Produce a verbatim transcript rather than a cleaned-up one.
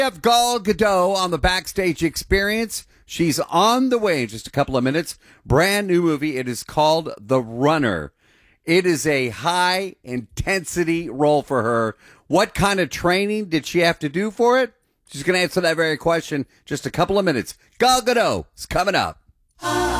We have Gal Gadot on the Backstage Experience. She's on the way in just a couple of minutes. Brand new movie. It is called The Runner. It is a high intensity role for her. What kind of training did she have to do for it? She's going to answer that very question in just a couple of minutes. Gal Gadot is coming up.